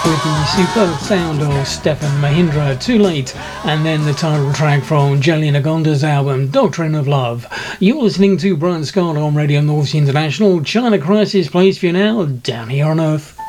with the superb sound of Stefan Mahindra, Too Late, and then the title track from Jelly Nagonda's album, Doctrine of Love. You're listening to Brian Scott on Radio North International. China Crisis plays for you now, Down Here on Earth.